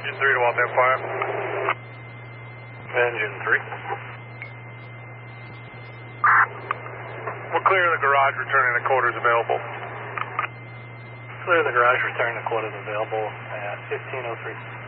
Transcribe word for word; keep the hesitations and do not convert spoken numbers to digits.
engine three to Waltham Fire. Engine three. We'll clear the garage, returning the quarters available. Clear the garage, returning the quarters available at fifteen oh three.